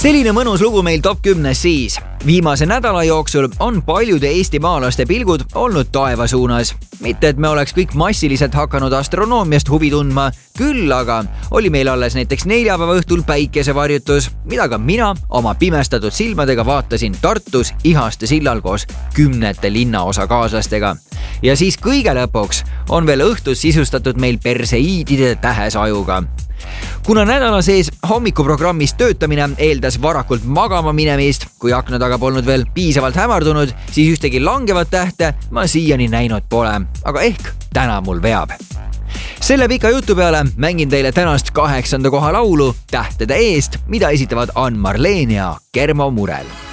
Selline mõnus lugu meil top 10 siis. Viimase nädala jooksul on paljude eestimaalaste pilgud olnud taeva suunas. Mitte, et me oleks kõik massiliselt hakanud astronoomiast huvi tundma, küll aga oli meil alles näiteks neljapäeva õhtul päikesevarjutus, mida ka mina oma pimestatud silmadega vaatasin Tartus Ihaste sillal koos 10 linnaosa kaaslastega. Ja siis kõige lõpuks on veel õhtus sisustatud meil perseiidide tähesajuga. Kuna nädala sees hommikuprogrammis töötamine eeldas varakult magama minemist, kui akna taga polnud veel piisavalt hämardunud, siis ühtegi langevat tähte ma siiani näinud pole, aga ehk täna mul veab. Selle pika jutu peale mängin teile tänast 8. koha laulu Tähtede eest, mida esitavad Ann-Marleen ja Germo Murel.